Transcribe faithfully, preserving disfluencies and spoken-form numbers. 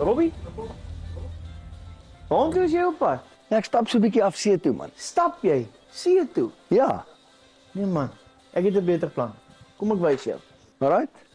Robbie? Waartoe is jy op pad? Ek stap so 'n bietjie af see toe, man. Stap jy? See toe? Ja, Nee man, ek het 'n beter plan. Kom ek wys jou. alright.